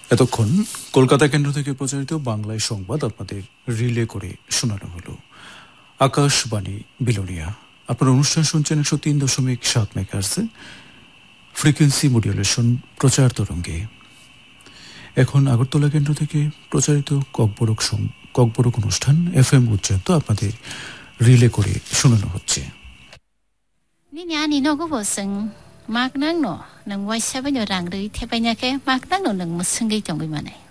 এতক্ষণ কলকাতা কেন্দ্র থেকে প্রচারিত বাংলায় সংবাদ আপনাদের রিলে করে শোনানো হলো। আকাশবাণী বিলোনিয়া। আপনার অনুষ্ঠান শুনছেন 103.7 মেগাহার্টজে ফ্রিকোয়েন্সি মডুলেশন প্রচার তরঙ্গে। এখন আগরতলা কেন্দ্র থেকে প্রচারিত ককবরক অনুষ্ঠান FM উচ্চারিত আপনাদের রিলে করে শোনানো হচ্ছে। Mak nang no nang wai 7 orang dari tepai nya ke mak nang no nang museng gai jong bai manai